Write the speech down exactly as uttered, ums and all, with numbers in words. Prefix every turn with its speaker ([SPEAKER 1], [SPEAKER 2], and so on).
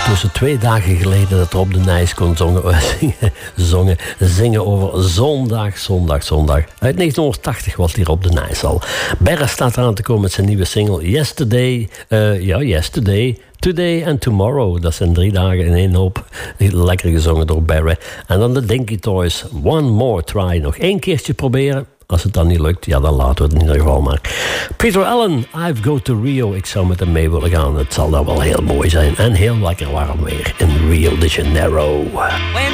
[SPEAKER 1] ondertussen twee dagen geleden dat Rob de Nijs kon zongen, zingen, zongen, zingen over zondag, zondag, zondag. Uit negentien tachtig was die Rob de Nijs al. Berre staat eraan te komen met zijn nieuwe single Yesterday. Uh, ja, Yesterday. Today and Tomorrow. Dat zijn drie dagen in één hoop. Lekker gezongen door Barry. En dan de Dinky Toys. One More Try. Nog één keertje proberen. Als het dan niet lukt, ja, dan laten we het in ieder geval maar. Peter Allen, I've Go to Rio. Ik zou met hem mee willen gaan. Het zal dan wel heel mooi zijn. En heel lekker warm weer in Rio de Janeiro.